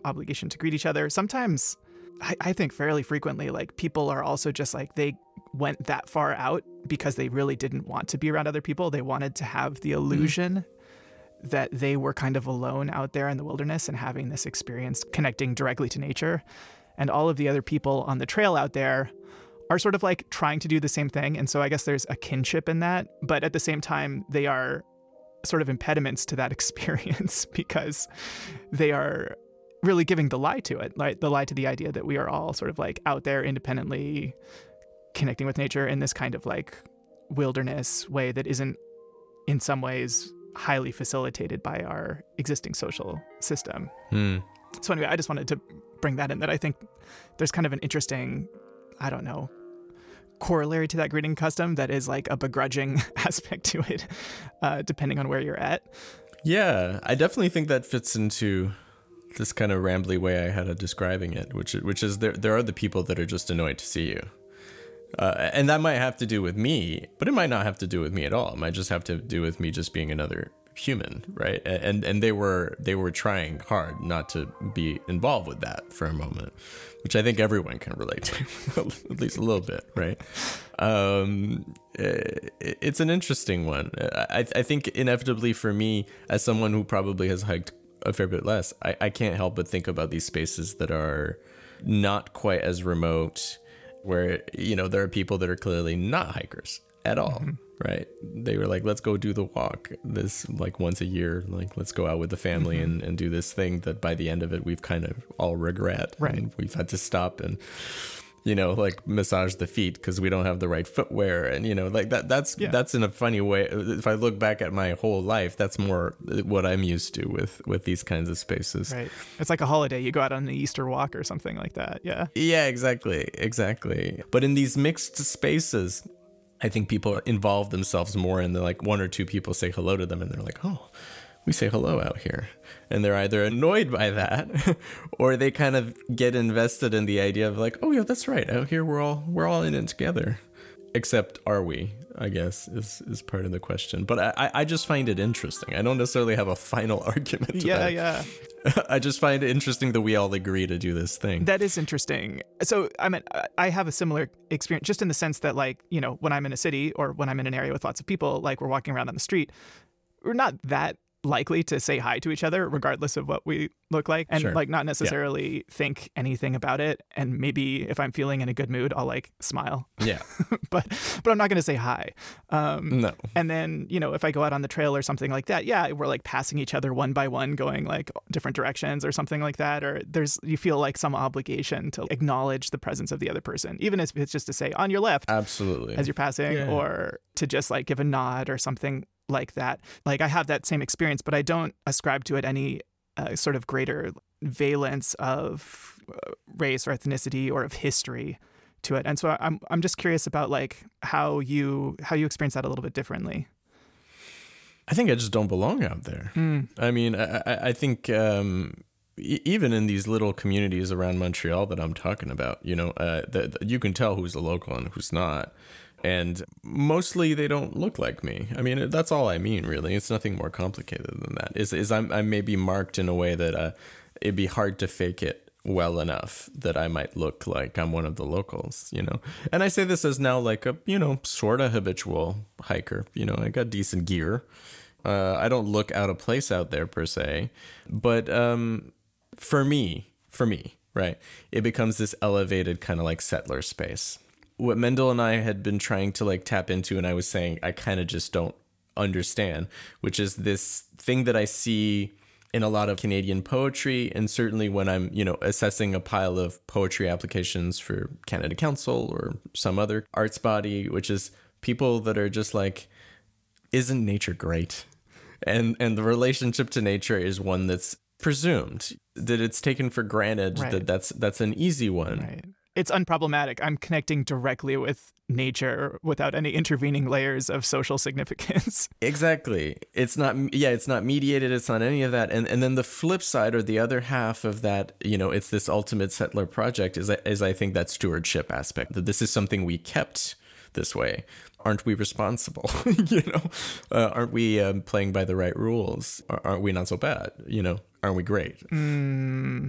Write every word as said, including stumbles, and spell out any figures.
obligation to greet each other. Sometimes, I, I think fairly frequently, like people are also just like they went that far out because they really didn't want to be around other people. They wanted to have the illusion mm. that they were kind of alone out there in the wilderness and having this experience connecting directly to nature. And all of the other people on the trail out there are sort of like trying to do the same thing. And so I guess there's a kinship in that. But at the same time, they are sort of impediments to that experience because they are really giving the lie to it, right? The lie to the idea that we are all sort of like out there independently connecting with nature in this kind of like wilderness way that isn't in some ways highly facilitated by our existing social system. Mm. So anyway, I just wanted to bring that in, that I think there's kind of an interesting, I don't know, corollary to that greeting custom that is like a begrudging aspect to it, uh, depending on where you're at. Yeah, I definitely think that fits into this kind of rambly way I had of describing it, which which is there there are the people that are just annoyed to see you. Uh, and that might have to do with me, but it might not have to do with me at all. It might just have to do with me just being another human, right? And and they were they were trying hard not to be involved with that for a moment, which I think everyone can relate to, at least a little bit, right? Um, it, it's an interesting one. I, I think inevitably for me, as someone who probably has hiked a fair bit less, I, I can't help but think about these spaces that are not quite as remote, where, you know, there are people that are clearly not hikers at all, mm-hmm. right? They were like, let's go do the walk this like once a year, like let's go out with the family mm-hmm. and, and do this thing that by the end of it, we've kind of all regret. Right. And we've had to stop and, you know, like massage the feet because we don't have the right footwear. And, you know, like that, that's, yeah. that's in a funny way. If I look back at my whole life, that's more what I'm used to with, with these kinds of spaces. Right. It's like a holiday. You go out on the Easter walk or something like that. Yeah. Yeah, exactly. Exactly. But in these mixed spaces, I think people involve themselves more, and like one or two people say hello to them and they're like, oh, we say hello out here. And they're either annoyed by that or they kind of get invested in the idea of like, oh yeah, that's right. Out here, we're all, we're all in it together. Except are we, I guess, is, is part of the question. But I, I just find it interesting. I don't necessarily have a final argument to yeah, that. Yeah, I just find it interesting that we all agree to do this thing. That is interesting. So, I mean, I have a similar experience just in the sense that, like, you know, when I'm in a city or when I'm in an area with lots of people, like we're walking around on the street, we're not that likely to say hi to each other regardless of what we look like, and sure. like not necessarily yeah. think anything about it. And maybe if I'm feeling in a good mood, I'll like smile. Yeah. but but I'm not going to say hi. Um, no. And then, you know, if I go out on the trail or something like that, yeah, we're like passing each other one by one, going like different directions or something like that. Or there's, you feel like some obligation to acknowledge the presence of the other person, even if it's just to say on your left. Absolutely. As you're passing, yeah. or to just like give a nod or something like that. Like I have that same experience, but I don't ascribe to it any uh, sort of greater valence of uh, race or ethnicity or of history to it. And so I'm I'm just curious about like how you how you experience that a little bit differently. I think I just don't belong out there. Mm. I mean, I, I think um, e- even in these little communities around Montreal that I'm talking about, you know, uh, the, the, you can tell who's a local and who's not. And mostly they don't look like me. I mean, that's all I mean, really. It's nothing more complicated than that. Is is I'm I may be marked in a way that uh, it'd be hard to fake it well enough that I might look like I'm one of the locals, you know. And I say this as now like a, you know, sort of habitual hiker. You know, I got decent gear. Uh, I don't look out of place out there per se. But um, for me, for me, right, it becomes this elevated kind of like settler space. What Mendel and I had been trying to like tap into, and I was saying I kind of just don't understand, which is this thing that I see in a lot of Canadian poetry, and certainly when I'm, you know, assessing a pile of poetry applications for Canada Council or some other arts body, which is people that are just like, isn't nature great? And and the relationship to nature is one that's presumed, that it's taken for granted, right. that that's that's an easy one. Right. It's unproblematic. I'm connecting directly with nature without any intervening layers of social significance. Exactly. It's not, yeah, it's not mediated. It's not any of that. And and then the flip side, or the other half of that, you know, it's this ultimate settler project is, is I think that stewardship aspect, that this is something we kept this way. Aren't we responsible? you know, uh, aren't we um, playing by the right rules? Aren't we not so bad? You know, aren't we great? Mm.